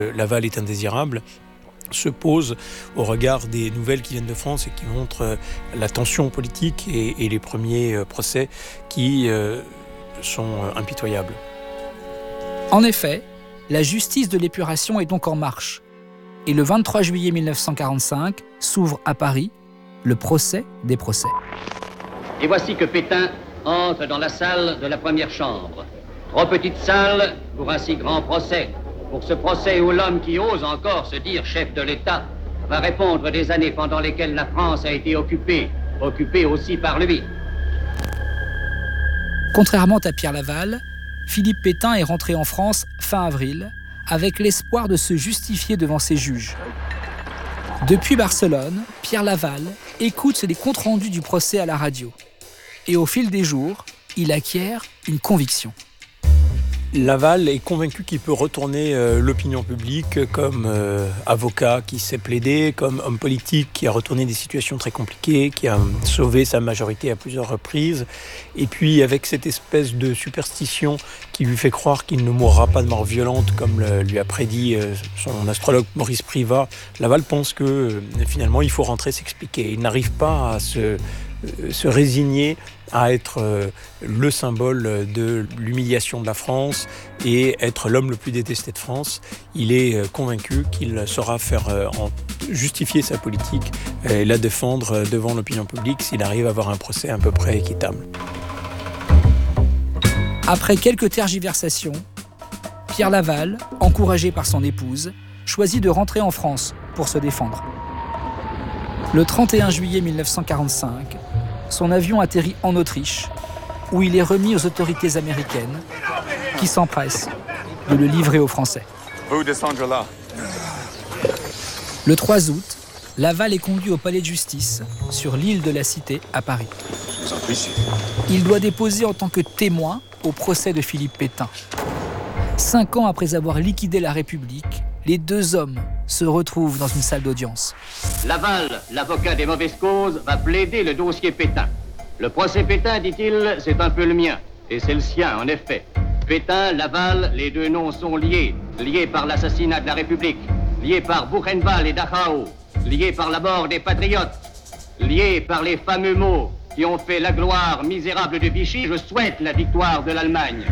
Laval est indésirable se pose au regard des nouvelles qui viennent de France et qui montrent la tension politique et les premiers procès qui sont impitoyables. En effet, la justice de l'épuration est donc en marche. Et le 23 juillet 1945 s'ouvre à Paris le procès des procès. Et voici que Pétain entre dans la salle de la première chambre. Trop petite salle pour un si grand procès. Pour ce procès où l'homme qui ose encore se dire chef de l'État va répondre des années pendant lesquelles la France a été occupée aussi par lui. Contrairement à Pierre Laval, Philippe Pétain est rentré en France fin avril, avec l'espoir de se justifier devant ses juges. Depuis Barcelone, Pierre Laval écoute les comptes rendus du procès à la radio. Et au fil des jours, il acquiert une conviction. Laval est convaincu qu'il peut retourner l'opinion publique comme avocat qui sait plaider, comme homme politique qui a retourné des situations très compliquées, qui a sauvé sa majorité à plusieurs reprises. Et puis avec cette espèce de superstition qui lui fait croire qu'il ne mourra pas de mort violente comme lui a prédit son astrologue Maurice Privat, Laval pense que finalement il faut rentrer s'expliquer. Il n'arrive pas à se résigner à être le symbole de l'humiliation de la France et être l'homme le plus détesté de France. Il est convaincu qu'il saura justifier sa politique et la défendre devant l'opinion publique s'il arrive à avoir un procès à peu près équitable. Après quelques tergiversations, Pierre Laval, encouragé par son épouse, choisit de rentrer en France pour se défendre. Le 31 juillet 1945, son avion atterrit en Autriche, où il est remis aux autorités américaines, qui s'empressent de le livrer aux Français. Vous descendre là. Le 3 août, Laval est conduit au palais de justice, sur l'île de la Cité, à Paris. Il doit déposer en tant que témoin au procès de Philippe Pétain. 5 ans après avoir liquidé la République, les deux hommes se retrouvent dans une salle d'audience. Laval, l'avocat des mauvaises causes, va plaider le dossier Pétain. Le procès Pétain, dit-il, c'est un peu le mien. Et c'est le sien, en effet. Pétain, Laval, les deux noms sont liés. Liés par l'assassinat de la République. Liés par Buchenwald et Dachau. Liés par la mort des patriotes. Liés par les fameux mots qui ont fait la gloire misérable de Vichy. Je souhaite la victoire de l'Allemagne.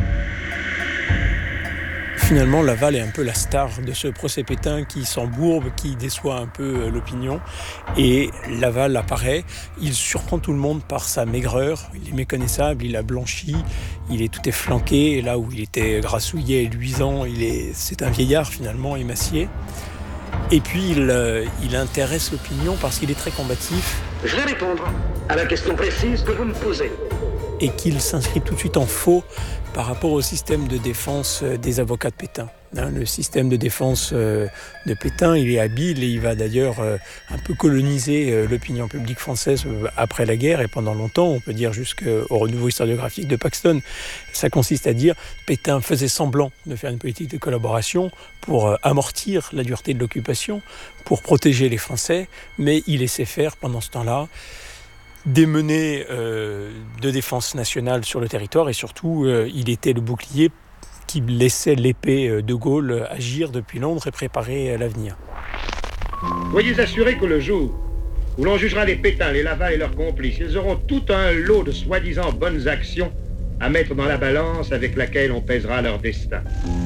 Finalement, Laval est un peu la star de ce procès Pétain qui s'embourbe, qui déçoit un peu l'opinion. Et Laval apparaît, il surprend tout le monde par sa maigreur. Il est méconnaissable, il a blanchi, il est tout efflanqué. Et là où il était grassouillet et luisant, c'est un vieillard finalement, émacié. Et puis il intéresse l'opinion parce qu'il est très combatif. Je vais répondre à la question précise que vous me posez. Et qu'il s'inscrit tout de suite en faux par rapport au système de défense des avocats de Pétain. Le système de défense de Pétain, il est habile et il va d'ailleurs un peu coloniser l'opinion publique française après la guerre et pendant longtemps, on peut dire jusqu'au renouveau historiographique de Paxton. Ça consiste à dire Pétain faisait semblant de faire une politique de collaboration pour amortir la dureté de l'occupation, pour protéger les Français, mais il laissait faire pendant ce temps-là des menées de défense nationale sur le territoire et surtout il était le bouclier qui laissait l'épée de Gaulle agir depuis Londres et préparer l'avenir. Soyez assurés que le jour où l'on jugera les Pétain, les Laval et leurs complices, ils auront tout un lot de soi-disant bonnes actions à mettre dans la balance avec laquelle on pèsera leur destin.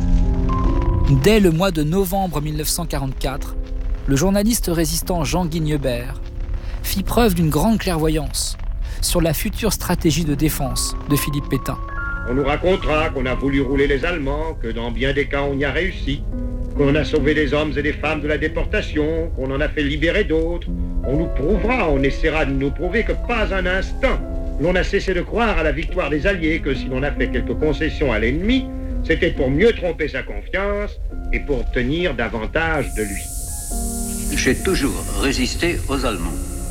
Dès le mois de novembre 1944, le journaliste résistant Jean Guignebert fit preuve d'une grande clairvoyance sur la future stratégie de défense de Philippe Pétain. On nous racontera qu'on a voulu rouler les Allemands, que dans bien des cas on y a réussi, qu'on a sauvé des hommes et des femmes de la déportation, qu'on en a fait libérer d'autres. On nous prouvera, on essaiera de nous prouver que pas un instant l'on a cessé de croire à la victoire des Alliés, que si l'on a fait quelques concessions à l'ennemi, c'était pour mieux tromper sa confiance et pour obtenir davantage de lui. J'ai toujours résisté aux Allemands.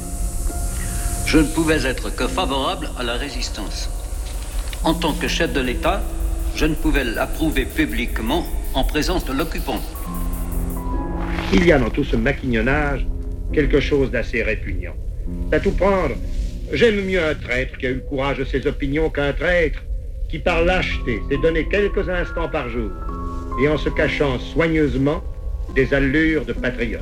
Je ne pouvais être que favorable à la résistance. En tant que chef de l'État, je ne pouvais l'approuver publiquement en présence de l'occupant. Il y a dans tout ce maquignonnage quelque chose d'assez répugnant. À tout prendre, j'aime mieux un traître qui a eu le courage de ses opinions qu'un traître qui, par lâcheté, s'est donné quelques instants par jour et en se cachant soigneusement, des allures de patriote.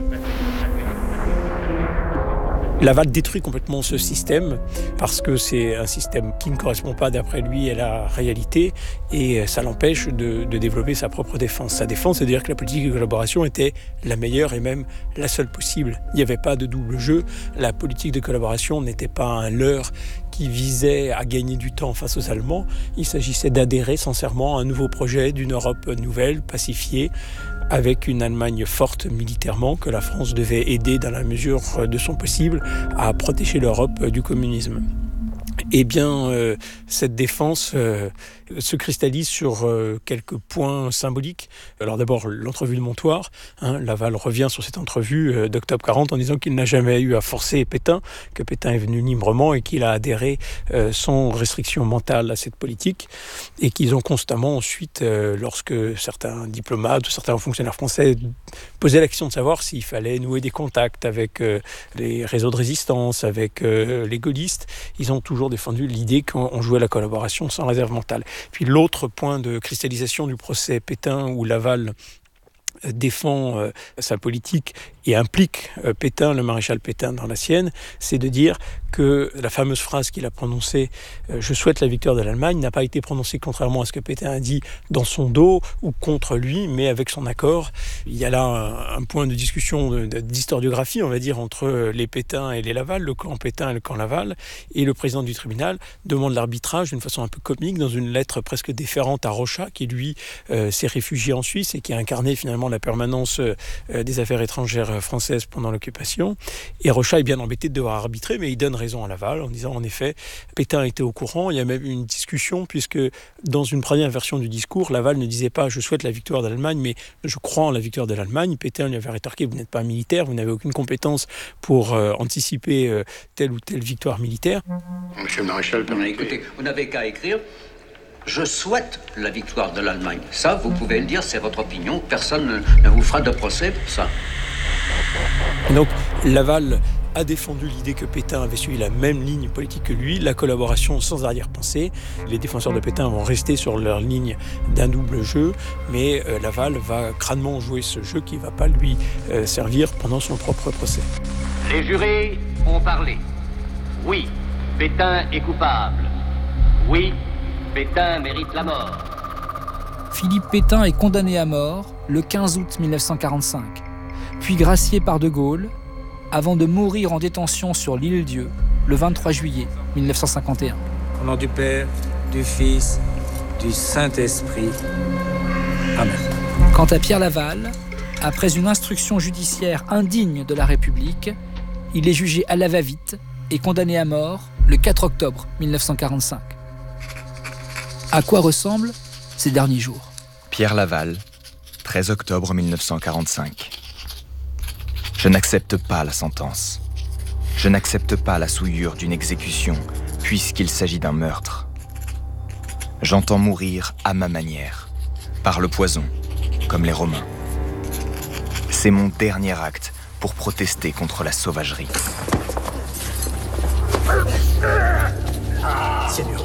Laval détruit complètement ce système parce que c'est un système qui ne correspond pas d'après lui à la réalité et ça l'empêche de développer sa propre défense. Sa défense, c'est de dire que la politique de collaboration était la meilleure et même la seule possible. Il n'y avait pas de double jeu. La politique de collaboration n'était pas un leurre qui visait à gagner du temps face aux Allemands. Il s'agissait d'adhérer sincèrement à un nouveau projet d'une Europe nouvelle, pacifiée, avec une Allemagne forte militairement que la France devait aider dans la mesure de son possible à protéger l'Europe du communisme. Eh bien, cette défense se cristallise sur quelques points symboliques. Alors d'abord, l'entrevue de Montoire. Laval revient sur cette entrevue d'octobre 40 en disant qu'il n'a jamais eu à forcer Pétain, que Pétain est venu librement et qu'il a adhéré sans restriction mentale à cette politique et qu'ils ont constamment ensuite, lorsque certains diplomates ou certains fonctionnaires français posaient la question de savoir s'il fallait nouer des contacts avec les réseaux de résistance, avec les gaullistes, ils ont toujours défendu l'idée qu'on jouait la collaboration sans réserve mentale. Puis l'autre point de cristallisation du procès Pétain où Laval défend sa politique et implique Pétain, le maréchal Pétain dans la sienne, c'est de dire que la fameuse phrase qu'il a prononcée « Je souhaite la victoire de l'Allemagne » n'a pas été prononcée contrairement à ce que Pétain a dit dans son dos ou contre lui, mais avec son accord. Il y a là un point de discussion d'historiographie, on va dire, entre les Pétain et les Laval, le camp Pétain et le camp Laval, et le président du tribunal demande l'arbitrage d'une façon un peu comique dans une lettre presque déférente à Rochat, qui lui s'est réfugié en Suisse et qui a incarné finalement la permanence des affaires étrangères françaises pendant l'occupation. Et Rochat est bien embêté de devoir arbitrer, mais il donne raison à Laval en disant en effet, Pétain était au courant. Il y a même eu une discussion puisque dans une première version du discours, Laval ne disait pas « je souhaite la victoire de l'Allemagne », mais « je crois en la victoire de l'Allemagne ». Pétain lui avait rétorqué « vous n'êtes pas militaire, vous n'avez aucune compétence pour anticiper telle ou telle victoire militaire ». Monsieur le maréchal, écoutez, vous n'avez qu'à écrire « je souhaite la victoire de l'Allemagne ». Ça, vous pouvez le dire, c'est votre opinion, personne ne vous fera de procès pour ça. Donc Laval a défendu l'idée que Pétain avait suivi la même ligne politique que lui, la collaboration sans arrière-pensée. Les défenseurs de Pétain vont rester sur leur ligne d'un double jeu, mais Laval va crânement jouer ce jeu qui ne va pas lui servir pendant son propre procès. Les jurés ont parlé. Oui, Pétain est coupable. Oui, Pétain mérite la mort. Philippe Pétain est condamné à mort le 15 août 1945, puis gracié par De Gaulle, avant de mourir en détention sur l'Île-Dieu le 23 juillet 1951. Au nom du Père, du Fils, du Saint-Esprit. Amen. Quant à Pierre Laval, après une instruction judiciaire indigne de la République, il est jugé à la va-vite et condamné à mort le 4 octobre 1945. À quoi ressemblent ces derniers jours ? Pierre Laval, 13 octobre 1945. Je n'accepte pas la sentence. Je n'accepte pas la souillure d'une exécution, puisqu'il s'agit d'un meurtre. J'entends mourir à ma manière, par le poison, comme les Romains. C'est mon dernier acte pour protester contre la sauvagerie. Seigneur.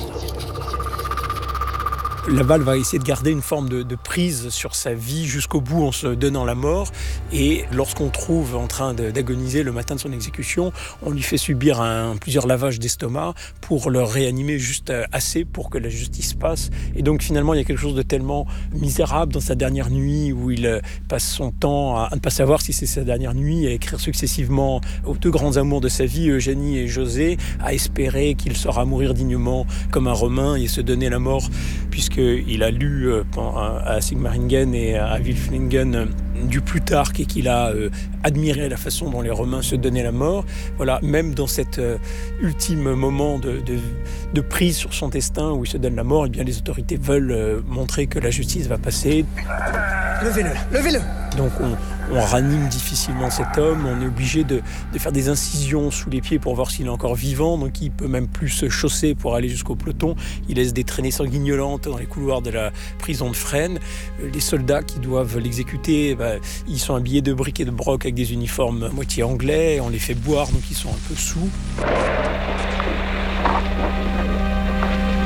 Laval va essayer de garder une forme de prise sur sa vie jusqu'au bout en se donnant la mort. Et lorsqu'on trouve en train d'agoniser le matin de son exécution, on lui fait subir plusieurs lavages d'estomac pour le réanimer juste assez pour que la justice passe. Et donc finalement, il y a quelque chose de tellement misérable dans sa dernière nuit où il passe son temps à ne pas savoir si c'est sa dernière nuit, à écrire successivement aux deux grands amours de sa vie, Eugénie et José, à espérer qu'il saura mourir dignement comme un Romain et se donner la mort, puisqu'il a lu à Sigmaringen et à Wilflingen du Plutarque et qu'il a admiré la façon dont les Romains se donnaient la mort. Voilà, même dans cet ultime moment de prise sur son destin où il se donne la mort, eh bien les autorités veulent montrer que la justice va passer. Levez-le. Donc on ranime difficilement cet homme, on est obligé de faire des incisions sous les pieds pour voir s'il est encore vivant, donc il peut même plus se chausser pour aller jusqu'au peloton. Il laisse des traînées sanguignolantes dans les couloirs de la prison de Fresnes. Les soldats qui doivent l'exécuter, ils sont habillés de briques et de broc avec des uniformes à moitié anglais, on les fait boire, donc ils sont un peu sous.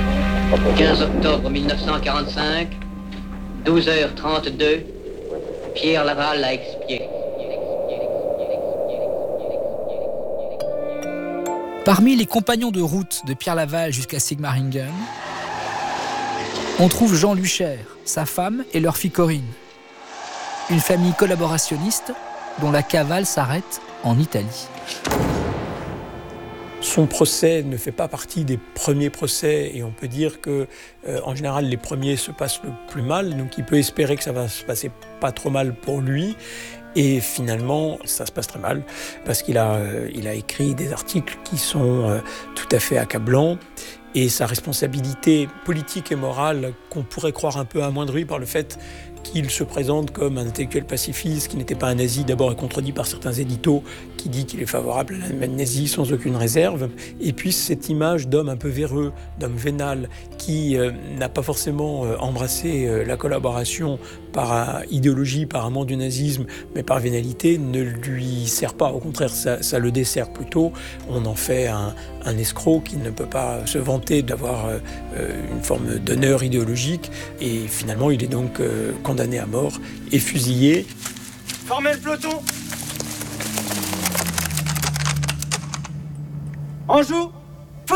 15 octobre 1945, 12h32, Pierre Laval l'a expié. Parmi les compagnons de route de Pierre Laval jusqu'à Sigmaringen, on trouve Jean Luchaire, sa femme et leur fille Corinne. Une famille collaborationniste dont la cavale s'arrête en Italie. Son procès ne fait pas partie des premiers procès et on peut dire que, en général, les premiers se passent le plus mal, donc il peut espérer que ça va se passer pas trop mal pour lui. Et finalement, ça se passe très mal parce qu'il a écrit des articles qui sont tout à fait accablants. Et sa responsabilité politique et morale, qu'on pourrait croire un peu amoindrie par le fait qu'il se présente comme un intellectuel pacifiste, qui n'était pas un nazi, d'abord est contredit par certains éditos, qui dit qu'il est favorable à l'Allemagne nazie sans aucune réserve. Et puis cette image d'homme un peu véreux, d'homme vénal, qui n'a pas forcément embrassé la collaboration par idéologie, par amour du nazisme, mais par vénalité, ne lui sert pas. Au contraire, ça le dessert plutôt. On en fait un escroc qui ne peut pas se vanter d'avoir une forme d'honneur idéologique. Et finalement, il est donc condamné à mort et fusillé. Formez le peloton. En joue, feu.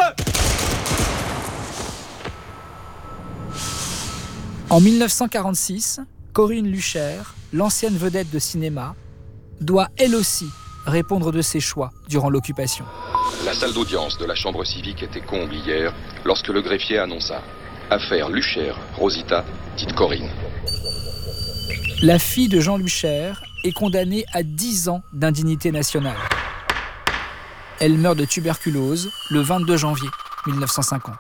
En 1946, Corinne Luchaire, l'ancienne vedette de cinéma, doit elle aussi répondre de ses choix durant l'occupation. La salle d'audience de la chambre civique était comble hier lorsque le greffier annonça « Affaire Luchaire, Rosita, dite Corinne ». La fille de Jean Luchaire est condamnée à 10 ans d'indignité nationale. Elle meurt de tuberculose le 22 janvier 1950.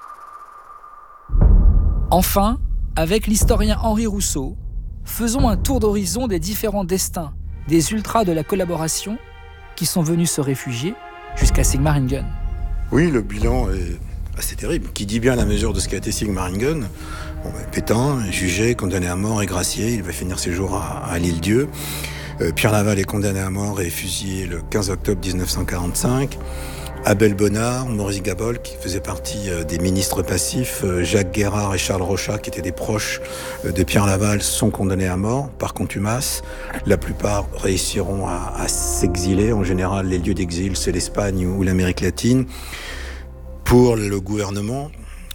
Enfin, avec l'historien Henri Rousseau, faisons un tour d'horizon des différents destins des ultras de la collaboration qui sont venus se réfugier jusqu'à Sigmaringen. Oui, le bilan est assez terrible, qui dit bien la mesure de ce qu'a été Sigmaringen. Pétain, jugé, condamné à mort et gracié, il va finir ses jours à l'Île-Dieu. Pierre Laval est condamné à mort et fusillé le 15 octobre 1945. Abel Bonnard, Maurice Gabol, qui faisait partie des ministres passifs, Jacques Guérard et Charles Rochat, qui étaient des proches de Pierre Laval, sont condamnés à mort par contumace. La plupart réussiront à s'exiler. En général, les lieux d'exil, c'est l'Espagne ou l'Amérique latine. Pour le gouvernement,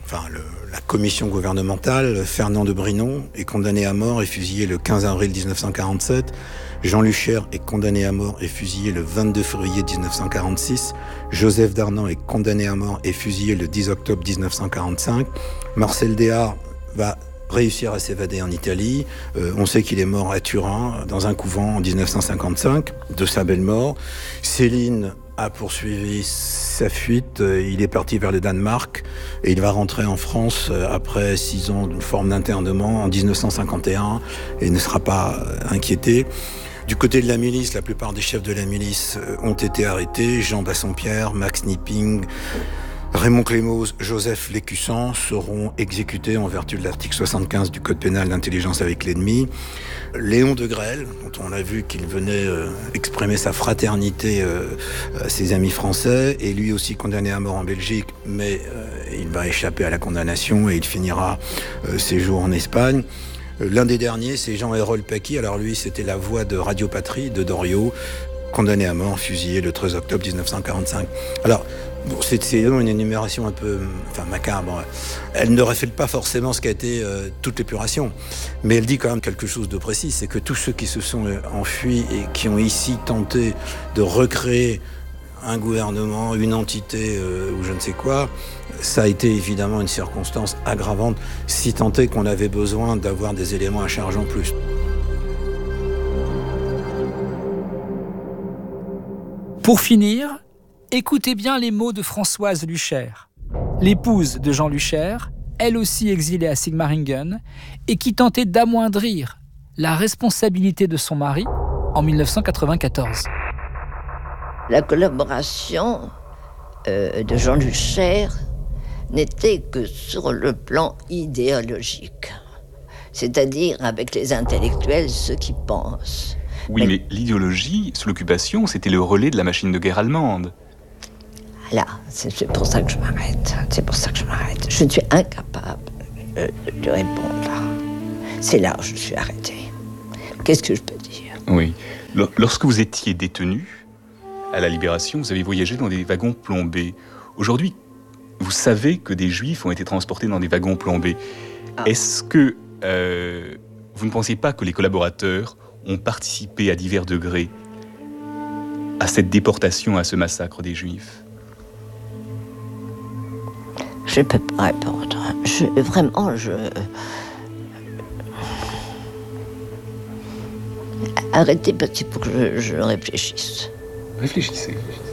la commission gouvernementale, Fernand de Brinon est condamné à mort et fusillé le 15 avril 1947. Jean Luchaire est condamné à mort et fusillé le 22 février 1946. Joseph Darnan est condamné à mort et fusillé le 10 octobre 1945. Marcel Déard va réussir à s'évader en Italie. On sait qu'il est mort à Turin, dans un couvent en 1955, de sa belle mort. Céline a poursuivi sa fuite. Il est parti vers le Danemark et il va rentrer en France après 6 ans d'une forme d'internement en 1951 et ne sera pas inquiété. Du côté de la milice, la plupart des chefs de la milice ont été arrêtés. Jean Bassompierre, Max Knipping, Raymond Clémose, Joseph Lécussan seront exécutés en vertu de l'article 75 du Code pénal d'intelligence avec l'ennemi. Léon de Grelle, dont on a vu qu'il venait exprimer sa fraternité à ses amis français, est lui aussi condamné à mort en Belgique, mais il va échapper à la condamnation et il finira ses jours en Espagne. L'un des derniers, c'est Jean-Hérol Paqui. Alors lui, c'était la voix de Radio Patrie, de Doriot, condamné à mort, fusillé le 13 octobre 1945. Alors, c'est une énumération un peu macabre. Elle ne reflète pas forcément ce qu'a été toute l'épuration, mais elle dit quand même quelque chose de précis, c'est que tous ceux qui se sont enfuis et qui ont ici tenté de recréer un gouvernement, une entité ou je ne sais quoi, ça a été évidemment une circonstance aggravante, si tant est qu'on avait besoin d'avoir des éléments à charge en plus. Pour finir, écoutez bien les mots de Françoise Luchaire, l'épouse de Jean Luchaire, elle aussi exilée à Sigmaringen, et qui tentait d'amoindrir la responsabilité de son mari en 1994. La collaboration de Jean Luchaire n'était que sur le plan idéologique, c'est-à-dire avec les intellectuels, ceux qui pensent. Oui, mais l'idéologie, sous l'occupation, c'était le relais de la machine de guerre allemande. Là, c'est pour ça que je m'arrête. Je suis incapable de répondre là. C'est là où je suis arrêtée. Qu'est-ce que je peux dire? Oui. Lorsque vous étiez détenu, à la Libération, vous avez voyagé dans des wagons plombés. Aujourd'hui, vous savez que des Juifs ont été transportés dans des wagons plombés. Est-ce que vous ne pensez pas que les collaborateurs ont participé à divers degrés à cette déportation, à ce massacre des Juifs? Je peux pas répondre. Arrêtez parce qu'il faut que je réfléchisse. Réfléchissez.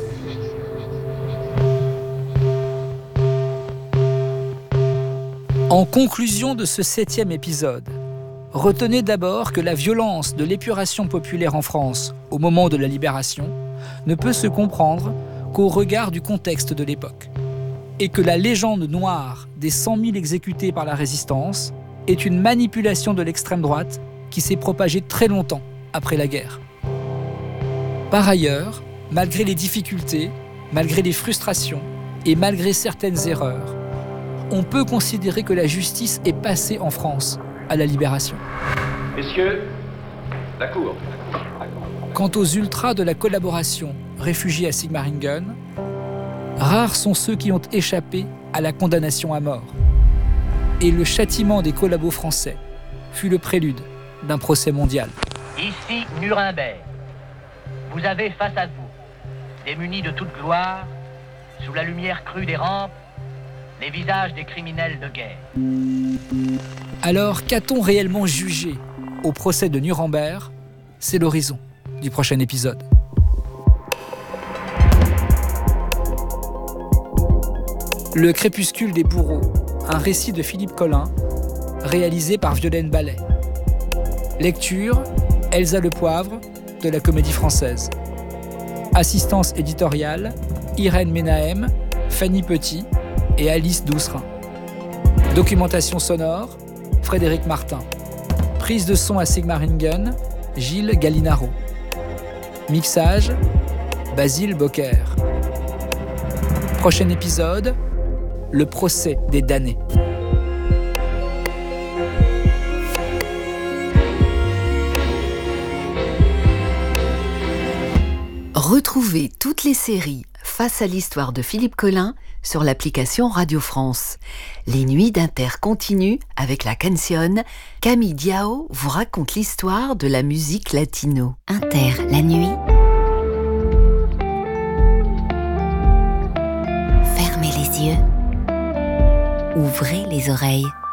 En conclusion de ce 7e épisode, retenez d'abord que la violence de l'épuration populaire en France au moment de la Libération ne peut se comprendre qu'au regard du contexte de l'époque, et que la légende noire des 100 000 exécutés par la Résistance est une manipulation de l'extrême droite qui s'est propagée très longtemps après la guerre. Par ailleurs, malgré les difficultés, malgré les frustrations et malgré certaines erreurs, on peut considérer que la justice est passée en France à la Libération. Messieurs, la cour. Quant aux ultras de la collaboration réfugiés à Sigmaringen, rares sont ceux qui ont échappé à la condamnation à mort. Et le châtiment des collabos français fut le prélude d'un procès mondial. Ici Nuremberg. Vous avez face à vous, démunis de toute gloire, sous la lumière crue des rampes, les visages des criminels de guerre. Alors, qu'a-t-on réellement jugé au procès de Nuremberg? C'est l'horizon du prochain épisode. Le crépuscule des bourreaux, un récit de Philippe Collin, réalisé par Violaine Ballet. Lecture, Elsa Lepoivre, de la Comédie Française. Assistance éditoriale, Irène Ménahem, Fanny Petit et Alice Doucerin. Documentation sonore, Frédéric Martin. Prise de son à Sigmaringen, Gilles Gallinaro. Mixage, Basile Bocquer. Prochain épisode, le procès des damnés. Retrouvez toutes les séries Face à l'histoire de Philippe Collin sur l'application Radio France. Les nuits d'Inter continuent avec la canción. Camille Diao vous raconte l'histoire de la musique latino. Inter, la nuit. Fermez les yeux. Ouvrez les oreilles.